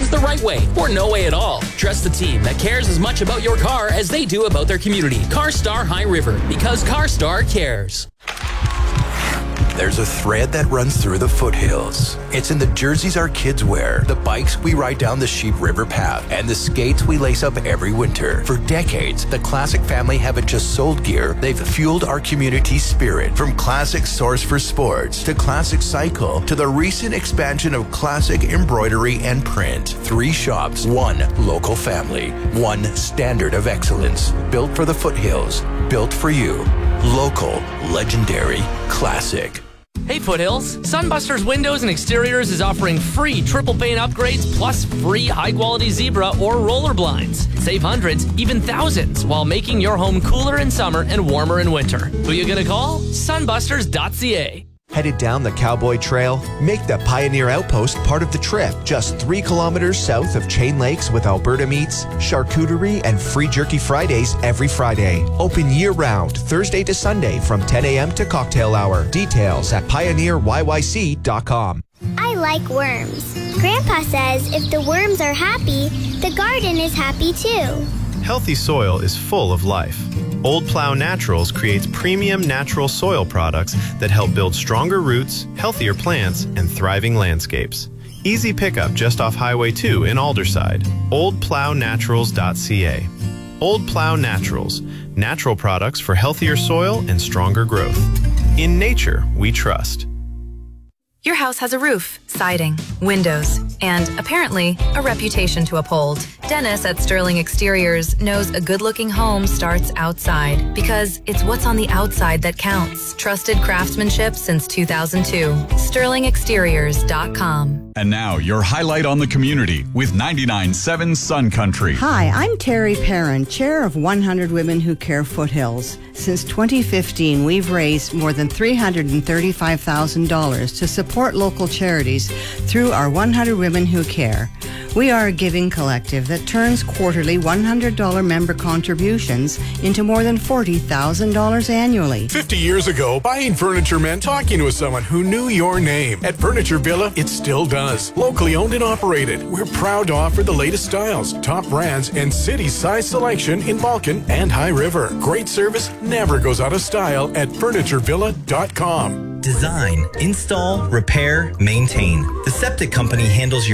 is the right way or no way at all. Trust the team that cares as much about your car as they do about their community. CarStar High River, because CarStar cares. There's a thread that runs through the foothills. It's in the jerseys our kids wear, the bikes we ride down the Sheep River path, and the skates we lace up every winter. For decades, the Classic family haven't just sold gear, they've fueled our community's spirit. From Classic Source for Sports to Classic Cycle to the recent expansion of Classic Embroidery and Print. 3 shops, 1 local family, 1 standard of excellence. Built for the foothills, built for you. Local, legendary, classic. Hey Foothills, Sunbusters Windows and Exteriors is offering free triple pane upgrades plus free high-quality zebra or roller blinds. Save hundreds, even thousands, while making your home cooler in summer and warmer in winter. Who you gonna call? Sunbusters.ca. Headed down the Cowboy Trail? Make the Pioneer Outpost part of the trip. Just 3 kilometers south of Chain Lakes with Alberta meats, charcuterie, and free jerky Fridays every Friday. Open year-round, Thursday to Sunday from 10 a.m. to cocktail hour. Details at pioneeryyc.com. I like worms. Grandpa says if the worms are happy, the garden is happy too. Healthy soil is full of life. Old Plow Naturals creates premium natural soil products that help build stronger roots, healthier plants, and thriving landscapes. Easy pickup just off Highway 2 in Alderside. oldplownaturals.ca. Old Plow Naturals. Natural products for healthier soil and stronger growth. In nature, we trust. Your house has a roof, siding, windows, and apparently a reputation to uphold. Dennis at Sterling Exteriors knows a good-looking home starts outside because it's what's on the outside that counts. Trusted craftsmanship since 2002. SterlingExteriors.com. And now, your highlight on the community with 99.7 Sun Country. Hi, I'm Terry Perrin, chair of 100 Women Who Care Foothills. Since 2015, we've raised more than $335,000 to support local charities through our 100 Women Who Care. We are a giving collective that turns quarterly $100 member contributions into more than $40,000 annually. 50 years ago, buying furniture meant talking to someone who knew your name. At Furniture Villa, it still does. Locally owned and operated, we're proud to offer the latest styles, top brands, and city-size selection in Vulcan and High River. Great service never goes out of style at FurnitureVilla.com. Design, install, repair, maintain. The Septic Company handles your